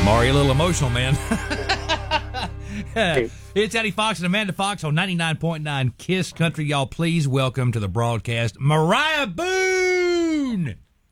Maury, a little emotional, man. It's Eddie Fox and Amanda Fox on 99.9 KISS Country. Y'all, please welcome to the broadcast Mariah Boone.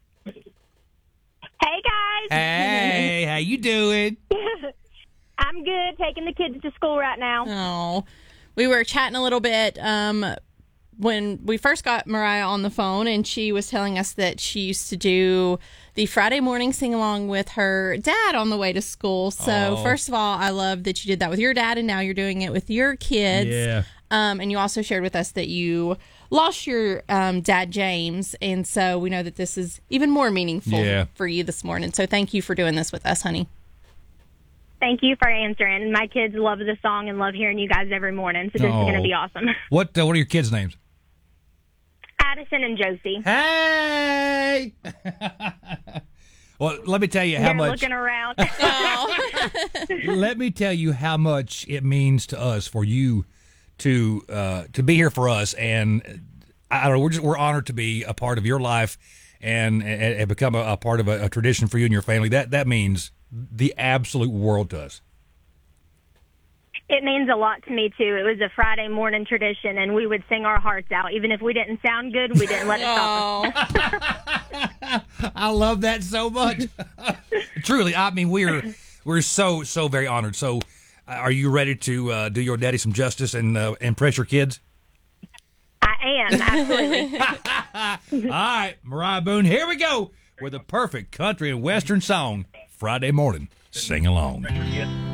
Hey, guys. Hey, how you doing? I'm good, taking the kids to school right now. Oh, we were chatting a little bit when we first got Mariah on the phone, and she was telling us that she used to do the Friday morning sing-along with her dad on the way to school. So, First of all, I love that you did that with your dad, and now you're doing it with your kids. Yeah. And you also shared with us that you lost your dad, James, and so we know that this is even more meaningful for you this morning. So thank you for doing this with us, honey. Thank you for answering. My kids love the song and love hearing you guys every morning, so this is going to be awesome. What are your kids' names? Addison and Josie. Hey! Well, let me tell you how They're much. looking around. Let me tell you how much it means to us for you to be here for us, and I don't know. We're honored to be a part of your life and become a part of a tradition for you and your family. That means the absolute world to us. It means a lot to me, too. It was a Friday morning tradition, and we would sing our hearts out. Even if we didn't sound good, we didn't let it stop us. I love that so much. Truly, I mean, we're so very honored. So, are you ready to do your daddy some justice and impress your kids? I am, absolutely. All right, Mariah Boone, here we go with a perfect country and western song. Friday morning, sing along.